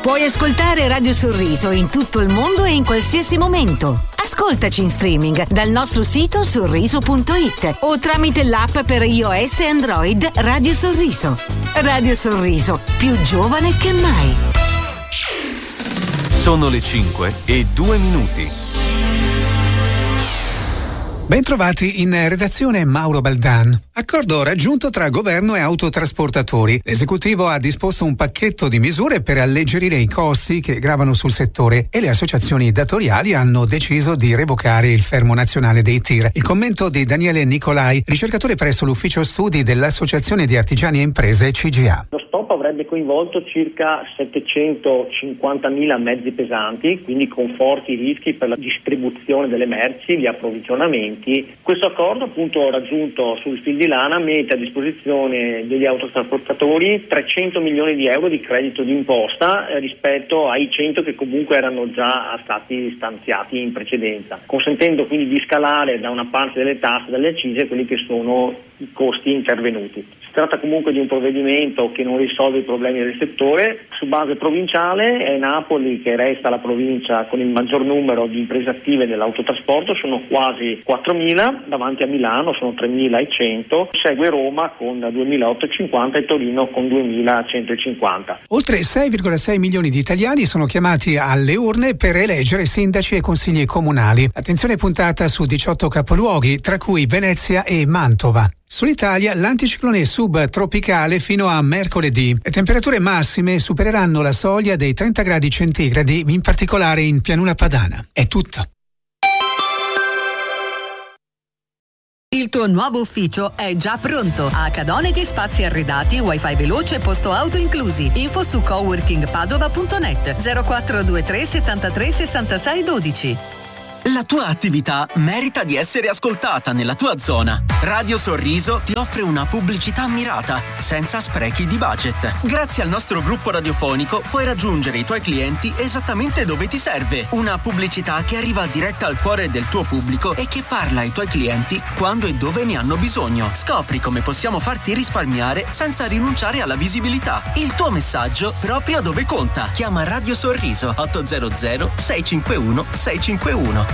Puoi ascoltare Radio Sorriso in tutto il mondo e in qualsiasi momento. Ascoltaci in streaming dal nostro sito sorriso.it o tramite l'app per iOS e Android Radio Sorriso. Radio Sorriso, più giovane che mai. Sono le 5:02. Bentrovati in redazione Mauro Baldan. Accordo raggiunto tra governo e autotrasportatori. L'esecutivo ha disposto un pacchetto di misure per alleggerire i costi che gravano sul settore e le associazioni datoriali hanno deciso di revocare il fermo nazionale dei TIR. Il commento di Daniele Nicolai, ricercatore presso l'ufficio studi dell'Associazione di Artigiani e Imprese CGA. Lo stop avrebbe coinvolto circa 750.000 mezzi pesanti, quindi con forti rischi per la distribuzione delle merci, gli approvvigionamenti. Questo accordo, appunto raggiunto sul fil di lana, mette a disposizione degli autotrasportatori 300 milioni di euro di credito d'imposta rispetto ai 100 che comunque erano già stati stanziati in precedenza, consentendo quindi di scalare da una parte delle tasse, dalle accise, quelli che sono i costi intervenuti. Si tratta comunque di un provvedimento che non risolve i problemi del settore. Su base provinciale è Napoli che resta la provincia con il maggior numero di imprese attive nell'autotrasporto, sono quasi 4.000, davanti a Milano sono 3.100, segue Roma con 2.850 e Torino con 2.150. Oltre 6,6 milioni di italiani sono chiamati alle urne per eleggere sindaci e consigli comunali. Attenzione puntata su 18 capoluoghi, tra cui Venezia e Mantova. Sull'Italia l'anticiclone subtropicale fino a mercoledì. Le temperature massime supereranno la soglia dei 30 gradi centigradi, in particolare in pianura padana. È tutto. Il tuo nuovo ufficio è già pronto. A Cadoneghi Spazi Arredati, wifi veloce e posto auto inclusi. Info su coworkingpadova.net 0423 73 66 12. La tua attività merita di essere ascoltata nella tua zona. Radio Sorriso ti offre una pubblicità mirata, senza sprechi di budget. Grazie al nostro gruppo radiofonico puoi raggiungere i tuoi clienti esattamente dove ti serve. Una pubblicità che arriva diretta al cuore del tuo pubblico e che parla ai tuoi clienti quando e dove ne hanno bisogno. Scopri come possiamo farti risparmiare senza rinunciare alla visibilità. Il tuo messaggio proprio dove conta. Chiama Radio Sorriso 800 651 651.